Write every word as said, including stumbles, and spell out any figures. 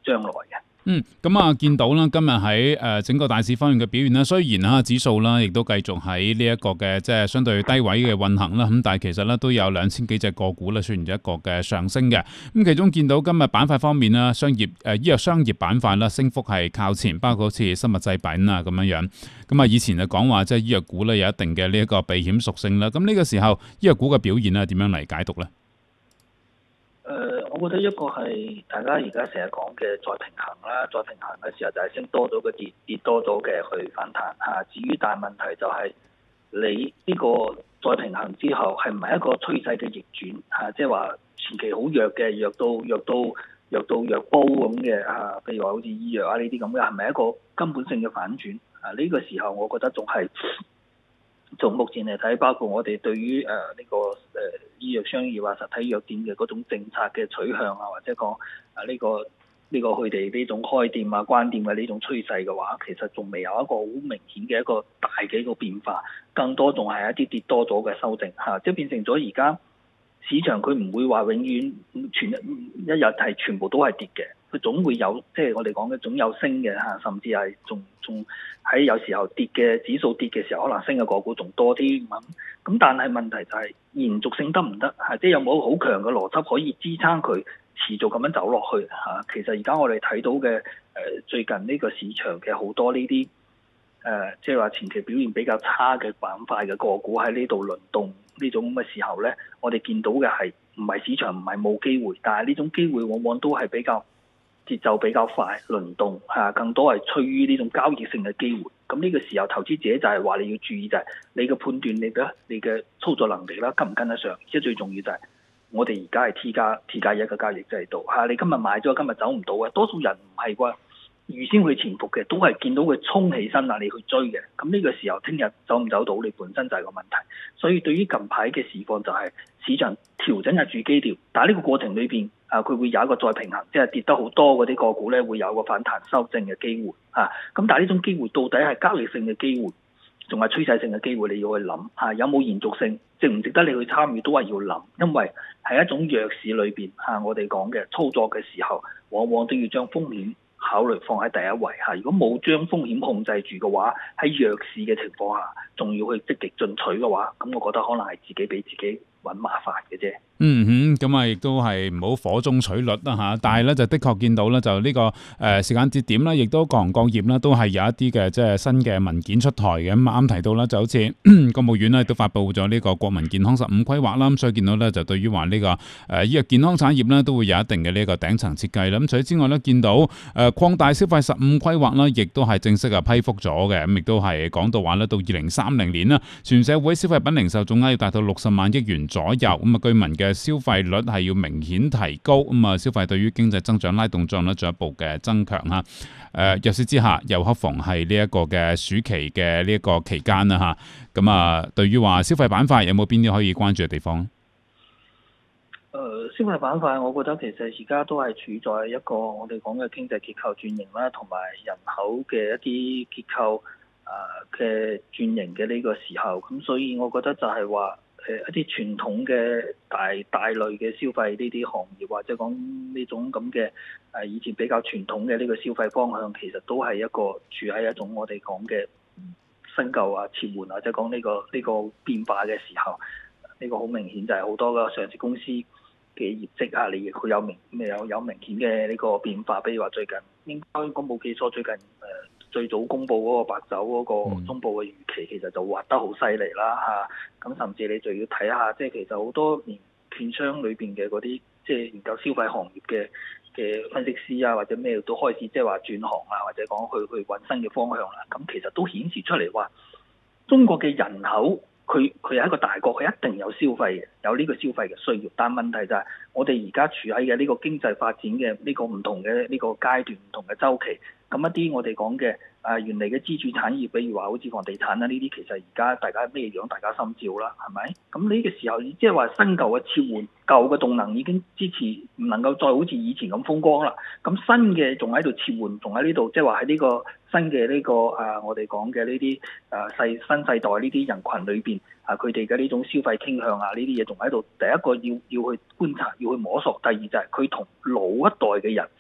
將來嘅。 嗯，咁啊，見到啦，今日喺誒整個大市方面嘅表現啦，雖然啊指數啦，亦都繼續喺呢一個嘅即係相對低位嘅運行啦，咁但係其實咧都有兩千幾隻個股咧出現咗一個嘅上升嘅。咁其中見到今日板塊方面啦，商業誒醫藥商業板塊啦，升幅係靠前，包括好似生物製品啊咁樣樣。咁啊，以前就講話即係醫藥股咧有一定嘅呢一個避險屬性啦。咁呢個時候醫藥股嘅表現咧點樣嚟解讀咧？ 誒、呃，我覺得一個係大家而家成日講嘅再平衡啦，再平衡嘅時候就係升多咗嘅跌，跌多咗嘅去反彈嚇。至於大問題就係你呢個再平衡之後係唔係一個趨勢嘅逆轉嚇？即係話前期好弱嘅，弱到弱到弱到弱煲咁嘅嚇，譬如話好似醫藥啊呢啲咁嘅，係咪一個根本性嘅反轉啊？呢、這個時候我覺得仲係。從目前嚟睇，包括我哋對於誒呢個誒醫藥商業啊、實體藥店嘅嗰種政策嘅取向啊，或者講啊呢個呢個佢哋呢種開店啊、關店嘅呢種趨勢嘅話，其實仲未有一個好明顯嘅一個大嘅一個變化，更多仲係一啲跌多咗嘅修正嚇，即係變成咗而家市場佢唔會話永遠全日一日係全部都係跌嘅。佢總會有，即係我哋講嘅總有升嘅嚇，甚至係仲仲喺有時候跌嘅指數跌嘅時候，可能升嘅個股仲多啲咁。咁但係問題就係延續性得唔得嚇？即係有冇好強嘅邏輯可以支撐佢持續咁樣走落去嚇？其實而家我哋睇到嘅誒最近呢個市場嘅好多呢啲誒，即係話前期表現比較差嘅板塊嘅個股喺呢度輪動呢種咁嘅時候咧，我哋見到嘅係唔係市場唔係冇機會，但係呢種機會往往都係比較節奏比較快，輪動嚇，更多係趨於呢種交易性嘅機會。咁呢個時候，投資者就係話你要注意就係你嘅判斷、你嘅你嘅操作能力啦，跟唔跟得上？而且最重要就係我哋而家係 T 加 T 加一嘅交易制度嚇，你今日買咗，今日走唔到嘅，多數人唔係啩預先去潛伏嘅，都係見到佢衝起身啦，你去追嘅。咁呢個時候，聽日走唔走到，你本身就係個問題。所以對於近排嘅市況就係市場調整係住基調，但係呢個過程裏邊啊，佢會有一個再平衡，即係跌得好多嗰啲個股咧，會有個反彈修正嘅機會嚇。咁、啊、但係呢種機會到底係交易性嘅機會，仲係趨勢性嘅機會，你要去諗嚇、啊，有冇延續性，值唔值得你去參與，都係要諗，因為係一種弱市裏邊嚇，我哋講嘅操作嘅時候，往往都要將風險考慮放喺第一位嚇。如果冇將風險控制住嘅話，喺弱市嘅情況下，仲要去積極進取嘅話，咁我覺得可能係自己俾自己揾麻煩嘅啫。 嗯哼，咁啊，亦都係唔好火中取栗啦嚇。但係咧，就的確見到咧，就呢個誒時間節點咧，亦都各行各業咧，都係有一啲嘅即係新嘅文件出台嘅。咁啱提到啦，就好似國務院咧都發布咗呢個國民健康十五規劃啦。咁所以見到咧，就對於話呢個誒醫藥健康產業咧，都會有一定嘅呢個頂層設計啦。咁除此之外咧，見到誒擴大消費十五規劃啦，亦都係正式啊批覆咗嘅。咁亦都係講到話咧，到二零三零年啦，全社會消費品零售總額要達到六十萬億元左右。咁啊，居民嘅消費率係要明顯提高，咁啊消費對於經濟增長拉動作用咧進一步嘅增強嚇。誒弱市之下，又恰逢係呢一個嘅暑期嘅呢一個期間啦嚇。咁啊，對於話消費板塊有冇邊啲可以關注嘅地方咧？ 誒、呃、消費板塊，我覺得其實而家都係處在一個我哋講嘅經濟結構轉型啦，同埋人口嘅一啲結構啊嘅轉型嘅呢個時候，咁所以我覺得就係話。誒一啲傳統嘅大大類嘅消費呢啲行業，或者講呢種咁嘅誒以前比較傳統嘅呢個消費方向，其實都係一個處喺一種我哋講嘅新舊啊切換，或者講呢個呢個變化嘅時候，呢個好明顯就係好多個上市公司嘅業績啊，你亦佢有明有有明顯嘅呢個變化。比如話最近應該我冇記錯，最近誒。呃最早公布嗰個白酒嗰個中部嘅預期，其實就滑得好犀利啦嚇。咁、啊、甚至你就要睇下，即係其實好多連券商裏邊嘅嗰啲，即係研究消費行業嘅嘅分析師啊，或者咩都開始即係話轉行啊，或者講去去揾新嘅方向啦。咁其實都顯示出嚟話，中國嘅人口佢佢係一個大國，佢一定有消費嘅，有呢個消費嘅需要。但問題就係、是、我哋而家處喺嘅呢個經濟發展嘅呢個唔同嘅呢個階段、唔同嘅周期。咁一啲我哋講嘅啊原嚟嘅支柱產業，比如話好似房地產啦，呢啲其實而家大家咩樣，大家心照啦，係咪？咁呢個時候即係話新舊嘅切換，舊嘅動能已經支持唔能夠再好似以前咁風光啦。咁新嘅仲喺度切換，仲喺呢度，即係話喺呢個新嘅呢、這個啊，我哋講嘅呢啲啊世新世代呢啲人群裏邊啊，佢哋嘅呢種消費傾向啊，呢啲嘢仲喺度。第一個要要去觀察，要去摸索；第二就係佢同老一代嘅人。